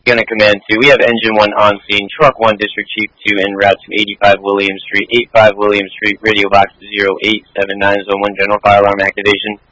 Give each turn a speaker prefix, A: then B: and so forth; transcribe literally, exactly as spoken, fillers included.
A: Gonna command two. We have engine one on scene, truck one, district chief two, en route to eighty-five William Street, eighty-five William Street, radio box zero eight seven nine zone one, general fire alarm activation.